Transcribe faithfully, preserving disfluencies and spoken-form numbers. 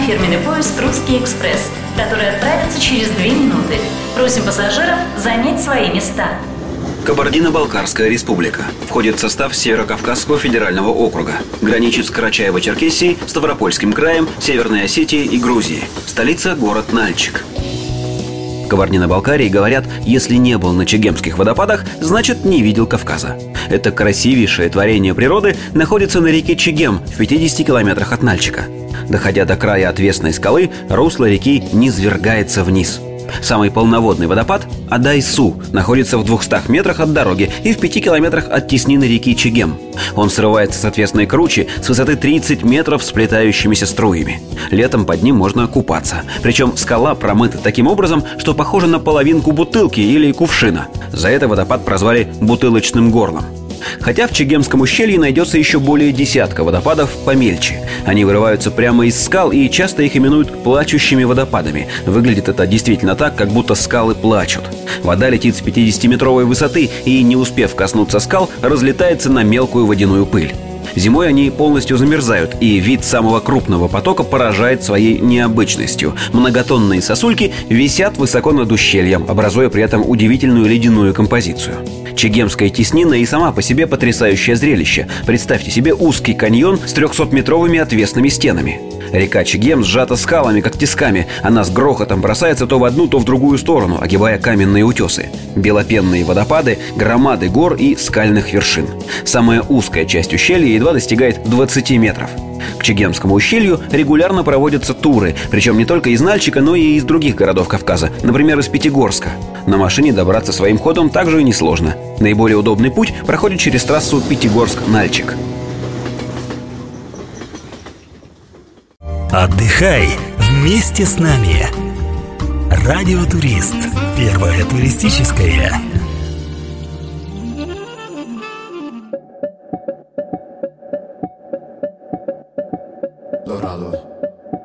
фирменный поезд «Русский экспресс», который отправится через две минуты. Просим пассажиров занять свои места. Кабардино-Балкарская республика входит в состав Северо-Кавказского федерального округа. Граничит с Карачаево-Черкесией, Ставропольским краем, Северной Осетией и Грузией. Столица – город Нальчик. В Кабардино-Балкарии говорят, если не был на Чегемских водопадах, значит не видел Кавказа. Это красивейшее творение природы находится на реке Чегем в пятидесяти километрах от Нальчика. Доходя до края отвесной скалы, русло реки низвергается вниз. Самый полноводный водопад – Адай-Су находится в двухстах метрах от дороги и в пяти километрах от теснины реки Чегем. Он срывается с отвесной кручи с высоты тридцать метров сплетающимися струями. Летом под ним можно купаться. Причем скала промыта таким образом, что похожа на половинку бутылки или кувшина. За это водопад прозвали «бутылочным горлом». Хотя в Чегемском ущелье найдется еще более десятка водопадов помельче. Они вырываются прямо из скал, и часто их именуют плачущими водопадами. Выглядит это действительно так, как будто скалы плачут. Вода летит с пятидесятиметровой высоты и, не успев коснуться скал, разлетается на мелкую водяную пыль. Зимой они полностью замерзают, и вид самого крупного потока поражает своей необычностью. Многотонные сосульки висят высоко над ущельем, образуя при этом удивительную ледяную композицию. Чегемская теснина и сама по себе потрясающее зрелище. Представьте себе узкий каньон с трехсотметровыми отвесными стенами. Река Чегем сжата скалами, как тисками. Она с грохотом бросается то в одну, то в другую сторону, огибая каменные утесы. Белопенные водопады, громады гор и скальных вершин. Самая узкая часть ущелья едва достигает двадцати метров. К Чегемскому ущелью регулярно проводятся туры, причем не только из Нальчика, но и из других городов Кавказа, например, из Пятигорска. На машине добраться своим ходом также и несложно. Наиболее удобный путь проходит через трассу Пятигорск-Нальчик. Отдыхай вместе с нами. Радио Турист. Первое туристическое. Dorado.